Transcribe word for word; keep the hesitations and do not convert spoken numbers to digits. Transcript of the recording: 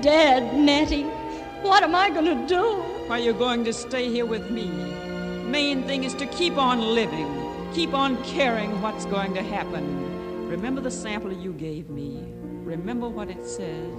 dead, Nettie. What am I going to do? Why, you're going to stay here with me. Main thing is to keep on living. Keep on caring what's going to happen. Remember the sample you gave me. Remember what it says.